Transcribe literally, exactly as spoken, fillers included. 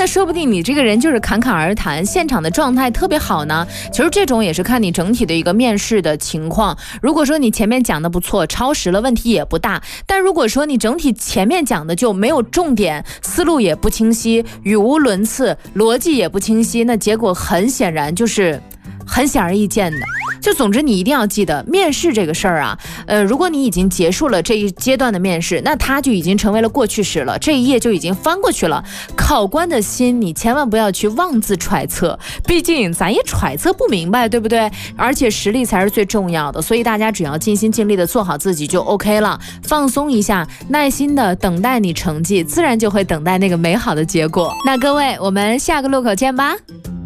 那说不定你这个人就是侃侃而谈，现场的状态特别好呢。其实这种也是看你整体的一个面试的情况。如果说你前面讲的不错，超时了问题也不大，但如果说你整体前面讲的就没有重点，思路也不清晰，语无伦次，逻辑也不清晰，那结果很显然就是很显而易见的。就总之你一定要记得，面试这个事儿啊，呃，如果你已经结束了这一阶段的面试，那它就已经成为了过去式了，这一页就已经翻过去了。考官的心你千万不要去妄自揣测，毕竟咱也揣测不明白，对不对？而且实力才是最重要的，所以大家只要尽心尽力的做好自己就 OK 了，放松一下，耐心的等待你成绩，自然就会等待那个美好的结果。那各位，我们下个路口见吧。